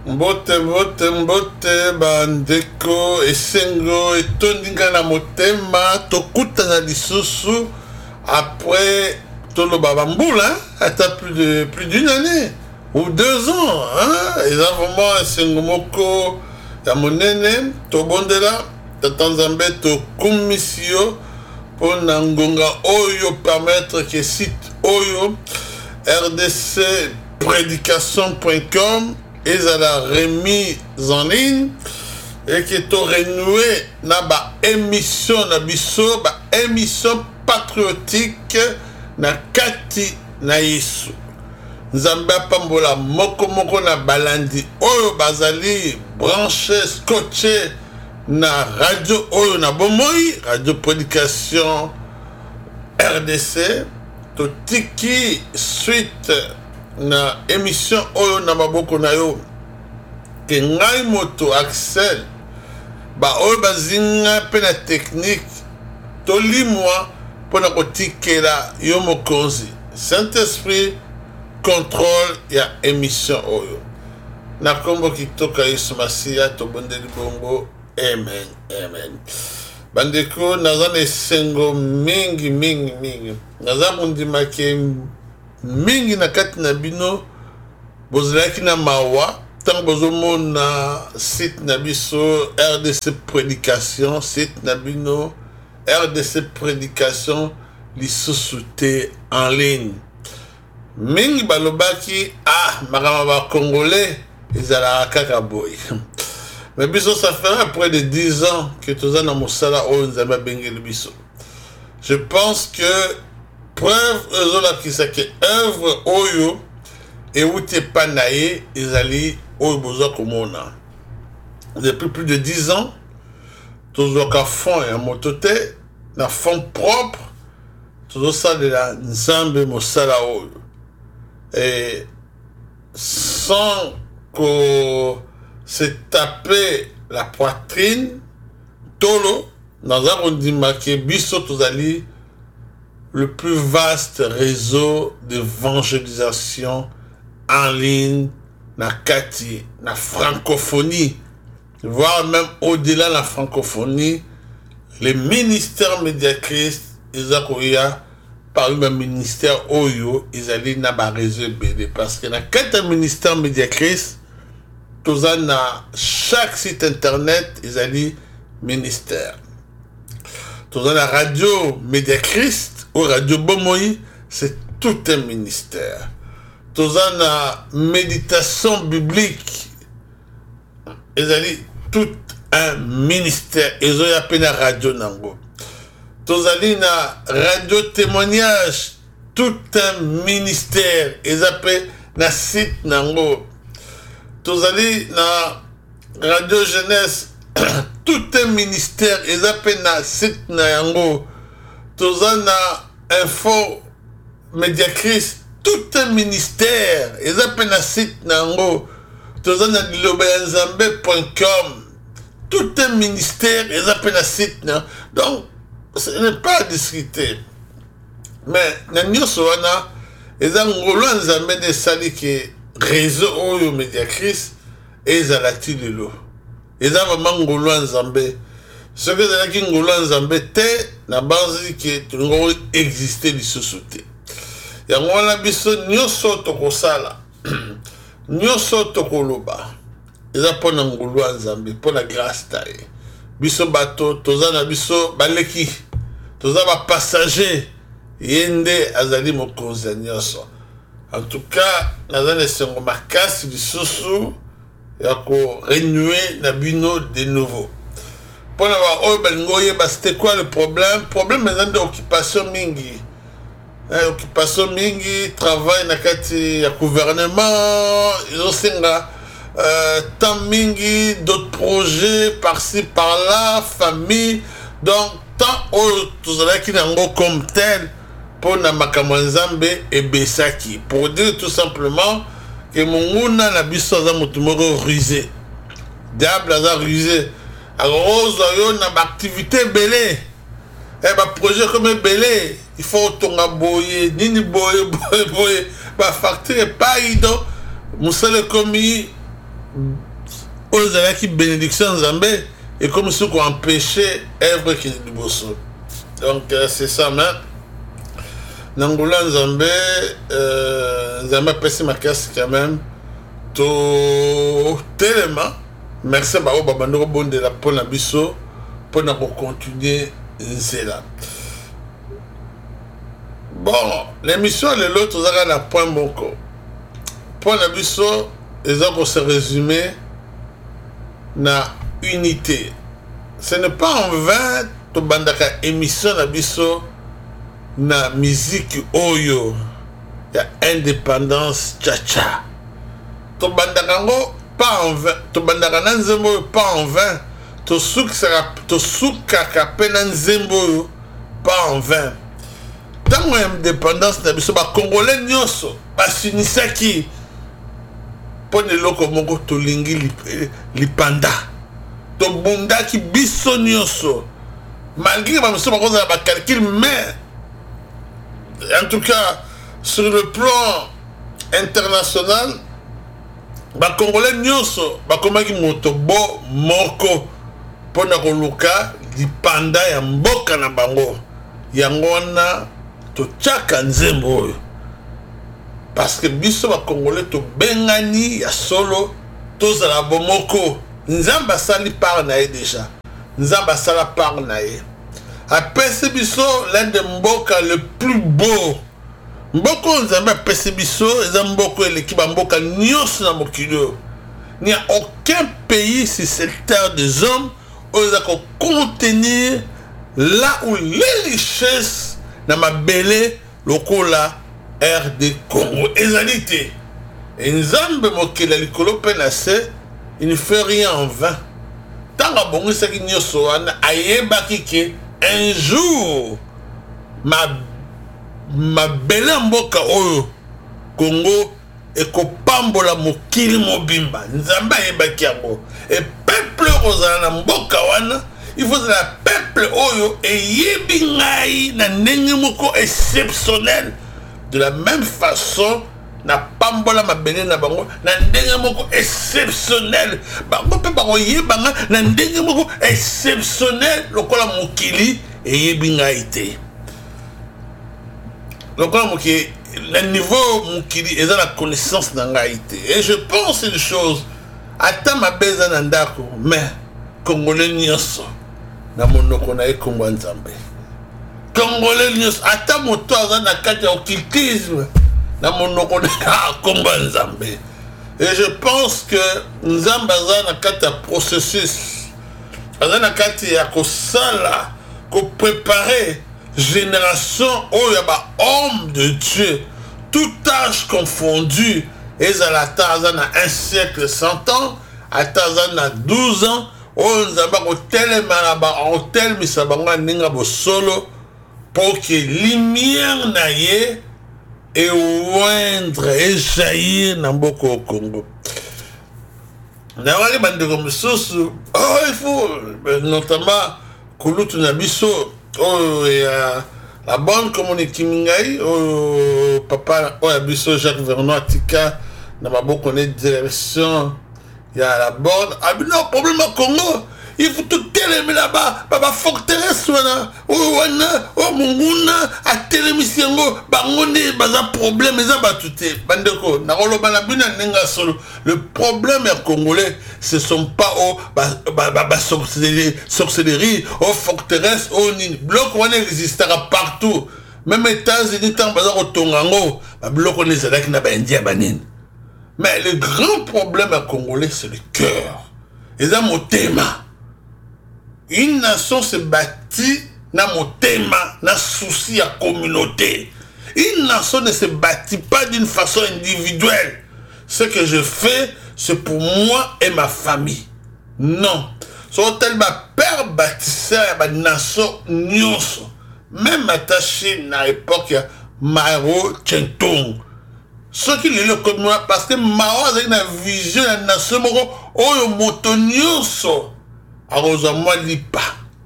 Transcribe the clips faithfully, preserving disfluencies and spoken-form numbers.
Mbote mbote mbote bandeko esengo etondinga na motema tokutana lisusu après toloba bambula ata plus de plus d'une année ou deux ans hein et là vraiment esengo moko ya monene tobondela tata Nzambe to komisio pona ngonga oyo permettre que site oyo r d c prédication point com et à la remise en ligne et qui est renoué na ba émission na biso ba émission patriotique na kati na Yesu Nzambe pambola moko moko na balandi oyo bazali branché scotché na radio oyo na bomoi radio prédication R D C to tiki suite na émission oyo na maboko na yo ke ngai moto Axel ba oyo bazinga pe na technique tolimwa pona kotikela yo mokonzi Saint-Esprit contrôle ya émission oyo na kombo kitoka Yesu Masiya to bondeli bongo amen amen bandeko nazana esengo mingi mingi mingi naza kundima ke mingi na kati na bino bozalaki na mawa tant bozomona site na biso R D C prédication site na bino R D C prédication lisusu te en ligne mingi balobaki ah makama ba congolais ezalaka kaka boy mais biso ça fait près de dix ans que toza na mosala oyo Nzambe abengeli biso je pense que preuve ezolakisa ke œuvre oyo euti epa na ye ezali oyo bozwa komona depuis plus de dix ans tozwaka fond ya moto te na fond propre tozosalela Nzambe mosala oyo et sans que se taper la poitrine tolo naza kondima ke biso tozali le plus vaste réseau d'évangélisation en ligne na kati na francophonie voire même au-delà de la francophonie les ministères Médiachrist ezakoya parmi le ministère oyo ezali na ba réseau B D parce que na kati ya ministère Médiachrist toza na chaque site internet ezali ministère toza na radio Médiachrist ou radio Bomoi c'est tout un ministère toza na méditation biblique ezali tout un ministère ezoya pe na radio nango tozali na radio témoignage tout un ministère ezape na site nango tozali na radio jeunesse tout un ministère ezape na site na yango toza na info Médiachrist tout un ministère ezape na site na yango toza na liloba ya nzambe point com tout un ministère ezape na site na donc ce n'est pas à discuter mais na nyonso wana eza ngolo ya nzambe nde esali ke réseau oyo Médiachrist ezalaki lelo eza vraiment ngolo ya nzambe soki ezalaki ngolo ya nzambe te na banzi ke tolingo existe lisusu te yango wana biso nyonso tokosala nyonso tokoloba eza mpona ngolo ya nzambe mpona grâce ta ye biso bato toza na biso baleki toza bapassager ye nde azali mokonzi ya nyonso en tout cas naza na esengo makasi lisusu ya korenouer na bino de nouveau mpona baoyo balingi oyeba c'était quoi le problème problème eza nde occupation mingi eh, occupation mingi travail na kati ya gouvernement ezosenga euh, temps mingi d'autres projets par-ci par-là famille donc tant oyo tozalaki nango comme tel mpona makambo ya Nzambe ebesaki pour dire tout simplement que monguna na biso aza moto moko rusé diable aza rusé alors ozwa yo na baactivité ebele eh, baprojet comme ebele il faut otonga boye nini boye boye boye bafacture epai donc mosala ekomi aux qui bénédiction Zambé et comme ceux qui ont empêché œuvre qui est du bosso. Donc euh, c'est ça, mais Nangoula Zambé, euh, Zambé pèse ma casse quand même. Tout tellement, merci Bao Babandoro Bon de la Pona Bisso pour nous continuer Zéla. Bon, l'émission de l'autre, vous avez la point Boko. Pona Bisso, ils ont se résumer na unité. Ce n'est pas en vain que bandaka émission na biso na musique oyo ya indépendance tcha-tcha. To bandaka ngo pas en vain, to bandaka na nzembo pas en vain, to soukaka to soukaka pe na nzembo pas en vain. Tango indépendance na biso ba congolais nyonso ba sinisaki pone loko moko to lingi lipanda to bunda ki biso nyonso malgré ba biso ba koza ba calcul, mais en tout cas sur le plan international ba congolais nyonso ba komaki moto bo moko pona koluka lipanda ya mboka na bango yango na to chaka nzembo oyo. Parce que biso ba congolais to bengani ya solo to za la bomoko nzamba sali par na ye déjà nzamba sala par na ye apese biso l'un des mboka le plus beau mboko nzamba apese biso eza mboko eleki ba mboka nyonso na mokili. Il n'y a aucun pays sur cette terre des hommes où ils ont contenir là où les richesses na mabele lokola R D Congo ezalité et nzambe mokela likolo penase il ne fait rien en vain. Tanga bongo saki nyoso wana ayebaki ke un jour ma ma belle mboka oyo Congo ekopambola mokili mobimba nzambe ayebaki yango et peuple ozala na mboka wana il faut la peuple oyo eyebi ngai na ndenge moko exceptionnel. De la même façon, na pambola mabene na bango na ndenge moko exceptionnel. Bango pe bango yebanga na ndenge moko exceptionnel lokola mokili eyebi ngai te. Lokola mokili le niveau mokili eza la connaissance na ngai te. Et je pense une chose, ata mabeza na ndako, mais congolais nyonso na monoko na ekombo nzambe. Congolais nyos ata moto aza na kati ya occultisme na monoko na Congo nzambe. Et je pense que nzambe aza na kati ya processus aza na kati ya kosala ko préparer génération oyo ba homme de Dieu tout âge confondu ezalata aza na un siècle cent ans ata aza na douze ans oyo nzambe kotelema na ba hotel misabanga ninga bosolo pour que lumière naie et oindre et jaillir dans beaucoup au Congo. N'avons pas de comme oh il faut notamment Kouloutou Nabiso oh et la bonne communiqué mingai oh papa oh Abiso Jacques Vernois Tika n'a pas beaucoup de direction il y a la bonne ah non problème au Congo. Il faut tout télémer là-bas, papa forteresse wana, oh wana, oh munguna, a télémissiengo, bangone, baza problème, eza batute, bandeko, na rolo balabina nenga solo. Le problème est congolais, ce sont pas oh, ba, ba, ba, ba sorcellerie, sorcellerie, oh forteresse, oh nini, bloc wana existera partout. Même États-Unis, tant baza au Tongango, ba bloc wana ezalaki na ba India banin. Mais le grand problème à congolais, c'est le cœur. Eza motema. Une nation se bâtit na motema, na souci à communauté. Une nation ne se bâtit pas d'une façon individuelle. Ce que je fais, c'est pour moi et ma famille. Non. Son tel ma père bâtissait ma nation nyonso. Même attaché à l'époque, Maro Tchentong. Ce qui est le comme moi, parce que Maro a une vision de la nation, oh, moto nyonso. Arrosement lipa.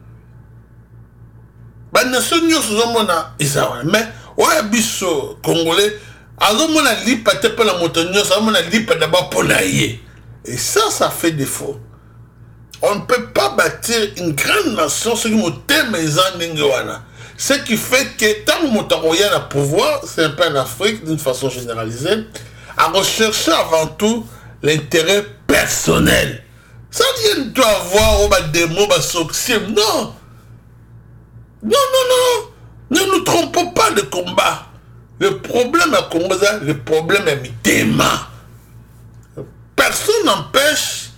Ba nation nyonso zomona isawa mais oya biso congolais azomona lipa te pe la moto nyonso azomona lipa d'abord pona ye Et ça, ça fait défaut. On ne peut pas bâtir une grande nation sur le thème des Andengawana. Ce qui fait que tant que Moutaroya a pouvoir, c'est un peu en Afrique d'une façon généralisée, à rechercher avant tout l'intérêt personnel. Ça ne doit avoir oh, des mots, non. Non, non, non. Ne nous trompons pas de combat. Le problème à Congo, le problème est mitema. Personne n'empêche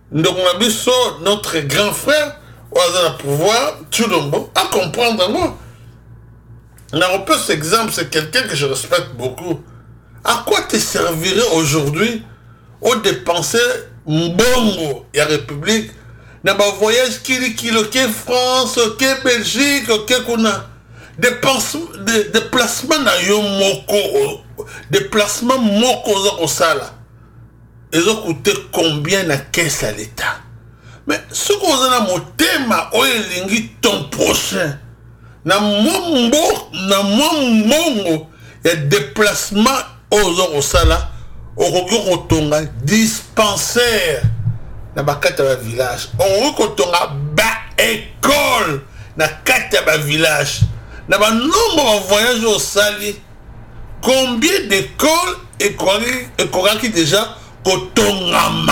notre grand frère, au pouvoir, Tshilombo, à comprendre moi. Un repose exemple, c'est quelqu'un que je respecte beaucoup. À quoi te servirait aujourd'hui au dépenser mbongo et la République dans un voyage qui est France, qui est Belgique, qui est Kuna. Déplacement dans yo moko, déplacement moko au sala. Ils ont coûté combien na caisse à l'État? Mais ce qu'on a mon thème, il ton prochain. Na mwambo, na mwambongo, il y a déplacement aux sala, au rotonga dispensaire. Na bakata ba village. Au rotonga ba école. Na kata ba village. Dans le nombre de voyages au Sali, combien d'écoles écoles qui déjà Kotongama?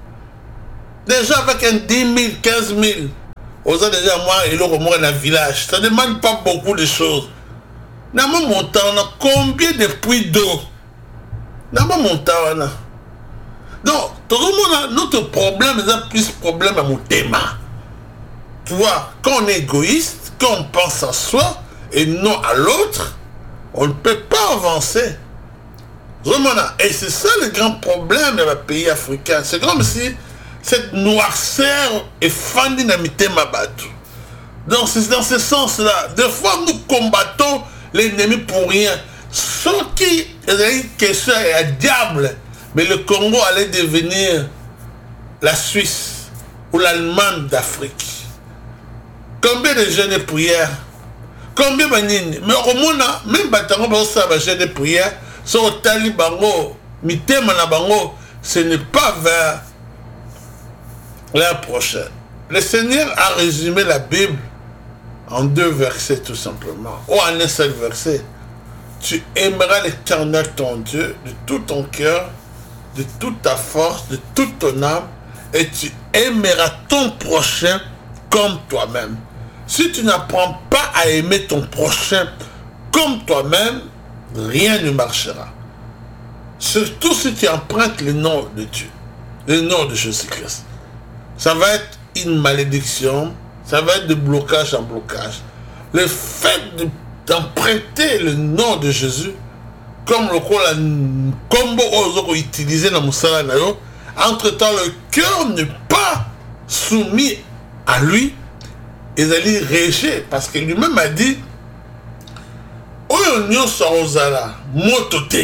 Déjà avec un dix mille, quinze mille, aux ans déjà moi et l'autre moi dans le village. Ça ne demande pas beaucoup de choses. Dans mon montant, on a combien de puits d'eau? Dans mon montant, on a. Donc, tout le monde a notre problème, c'est plus problème à mon thème. Tu vois, quand on est égoïste, quand on pense à soi, et non à l'autre, on ne peut pas avancer. Et c'est ça le grand problème des pays africains. C'est comme si cette noirceur est fan dynamité Mabatou. Donc c'est dans ce sens-là. Des fois nous combattons l'ennemi pour rien. Ce qui est une question est à diable. Mais le Congo allait devenir la Suisse ou l'Allemagne d'Afrique. Combien de jeunes prières? Combien de nini? Mais au moins, même batango ba sa ba jeune de prière, so tali bango, mitema na bango, ce n'est pas vers l'an prochain. Le Seigneur a résumé la Bible en deux versets tout simplement, ou en un seul verset. Tu aimeras l'Éternel ton Dieu de tout ton cœur, de toute ta force, de toute ton âme, et tu aimeras ton prochain comme toi-même. Si tu n'apprends pas à aimer ton prochain comme toi-même, rien ne marchera. Surtout si tu empruntes le nom de Dieu, le nom de Jésus-Christ. Ça va être une malédiction, ça va être de blocage en blocage. Le fait d'emprunter le nom de Jésus, comme le combo aux utilisé dans Moussala Nayo, entre-temps le cœur n'est pas soumis à lui. Ils allaient réagir parce que lui-même a dit Oyo nyo saozala motote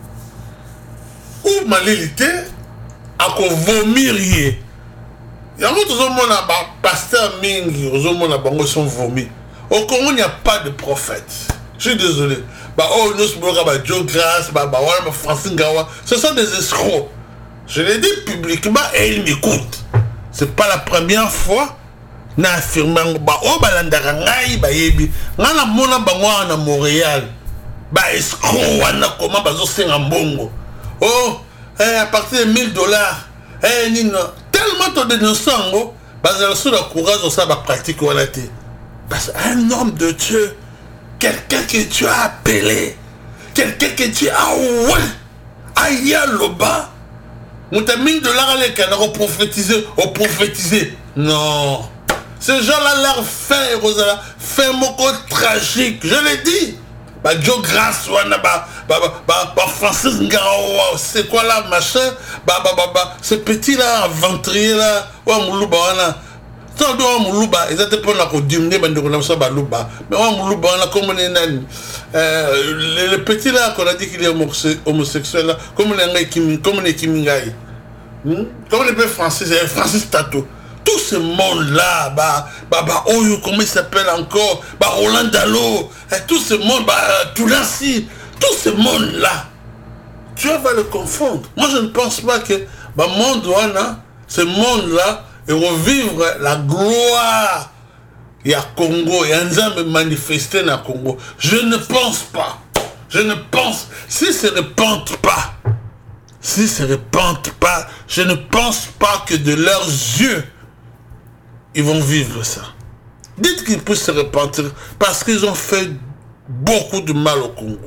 ou malilité à qu'on vomir yé. Yango tozomona ba pasteur mingi ozomona bango sont vomis. Au Congo il n'y a pas de prophète. Je suis désolé. Bah oh nous sommes ba Joe Grace, ba ba wala ba Francine Gawa, ce sont des escrocs. Je l'ai dit publiquement et ils m'écoutent. C'est pas la première fois. Na affirmant ba o balandaka ngai ba yebi ngana mona bango na Montréal ba escroc wana comment bazo senga mbongo oh eh, à partir de mille dollars eh nino tellement to dénonçango bazala sur la courage de ça ba pratique wana té parce un homme de Dieu, quelqu'un que tu as appelé, quelqu'un que tu as oué aya loba muta mille dollars les canards prophétiser au prophétiser non. Ces gens-là, leur fin, Rosala, fin moko tragique. Je l'ai dit. Bah, Joe Grace, bah, bah, bah, bah, bah, Francis Ngarawa, c'est quoi là, machin? Bah, bah, bah, bah, ce petit-là, ventrier là, ouais, Moulouba, là. Tant de Moulouba, ils étaient pas là pour diminuer, mais on a ça, bah, Louba. Mais ouais, Moulouba, là, comme on est nan. Le petit là, qu'on a dit qu'il est homosexuel, là, comme on est Kimi, comme on est Kimingaï. Comme on est Francis, Francis Tato. Tout ce monde-là, bah, bah, bah, oh, comment il s'appelle encore, bah, Roland Dalo, et tout ce monde, bah, Toulassi, tout ce monde-là, tu vas le confondre. Moi, je ne pense pas que ba monde wana ce monde là et revivre la gloire il y a Congo, il y a un manifesté dans Congo. Je ne pense pas. Je ne pense. S'ils se répandent pas, s'ils se répandent pas, je ne pense pas que de leurs yeux, ils vont vivre ça. Dites qu'ils puissent se repentir parce qu'ils ont fait beaucoup de mal au Congo.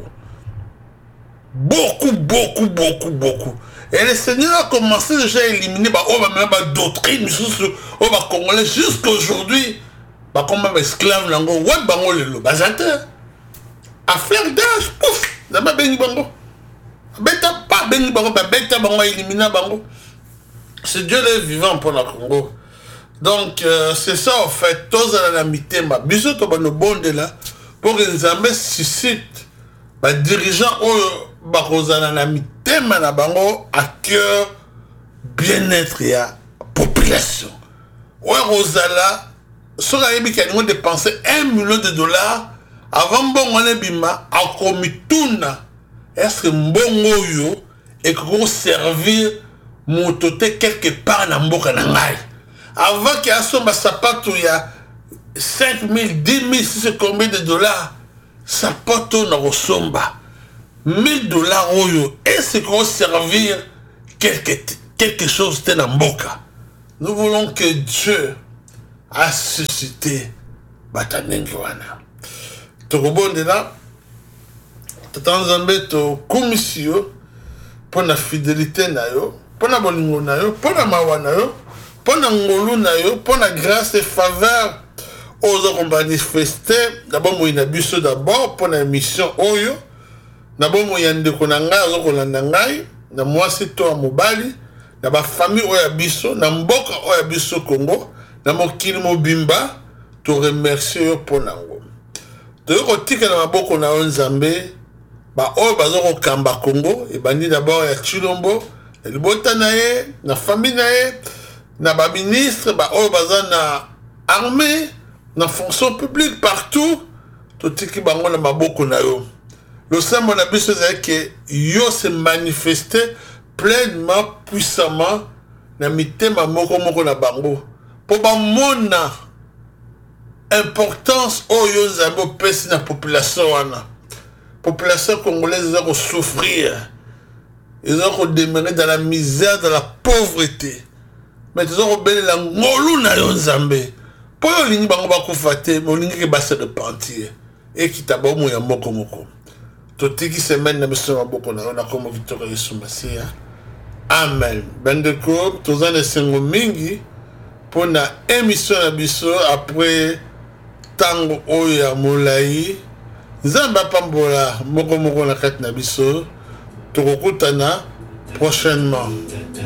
Beaucoup, beaucoup, beaucoup, beaucoup. Et le Seigneur a commencé déjà à éliminer bah, oh, bah, même, bah, doctrine, oh, bah, Congolais jusqu'à aujourd'hui. Bah, comme un esclave, là, ouais, bah, on le basateur. À faire d'âge, pouf, ça va béni bango. Bêta pas béni bango, bah, bêta bango, éliminer bango. C'est Dieu le vivant pour le Congo. Donc, euh, c'est ça, en fait, tous à la mitema. Bisous, tu vas nous bonder là, pour que les Zambés suscitent, bah, dirigeants, oh, bah, à la mitema, na bango, à cœur, bien-être et à population. Ouais, Rosala, sur la République, ils ont dépensé un million de dollars avant bon on est bima à komituna. Est-ce que mbongo yo et qu'on servir mototé quelque part dans mboka na ngai? Avant qu'il y a son sapato il y a cinq mille, dix mille, c'est combien de dollars? Sapato na rosomba mille dollars oyo. Est-ce qu'on servir quelque quelque chose de dans mboka? Nous voulons que Dieu a suscité batanengi wana. Tokobonde là, Tanzambé to commission pour la fidélité na yo, pour la bolingo na yo, pour la mawa na yo, pour la ngolu na yo, pour la grâce et faveur aux gens qui manifesté. D'abord moi inabiso d'abord pour la mission oyo. D'abord moi yande konanga zo kolanda ngai, na moi c'est toi mobali, na ba famille oya biso, na mboka oya biso Congo, na mokili mobimba, to remercier pour nango. De kotika na maboko na Nzambe ba oyo bazo ko kamba Congo et bandi d'abord ya Chilombo et le bota na ye na famille na ye na ba ministre ba oyo baza na armée na fonction publique partout to tiki bango na maboko na yo. Le symbole na biso c'est que yo se manifester pleinement puissamment na mitema moko moko na bango pour ba mona importance oyo Nzambe opesi na population wana. Population congolaise va souffrir. Ils vont demeurer dans la misère, dans la pauvreté. Mais ils vont bénir la ngolu na yo Nzambe. Pour yo lingi bango ba kufate, mo lingi ke basa de pentir et qui tabo mo ya moko moko. Totiki semaine na biso maboko na na komo kitoko Yesu Masia. Amen. Bendeko tozana sengo mingi pour na émission na biso après tango oyo ya molai. Nzamba pambola moko moko na kati na biso. Tokokutana prochainement.